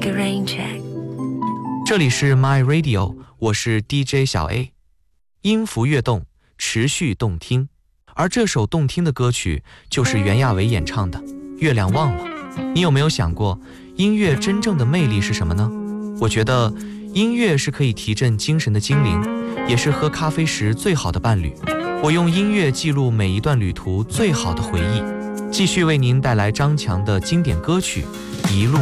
rain check。 这里是 My Radio， 我是 DJ 小 A。音符跃动，持续动听。而这首动听的歌曲就是袁娅维演唱的《月亮忘了》。你有没有想过，音乐真正的魅力是什么呢？我觉得音乐是可以提振精神的精灵，也是喝咖啡时最好的伴侣。我用音乐记录每一段旅途最好的回忆，继续为您带来张强的经典歌曲《一路》。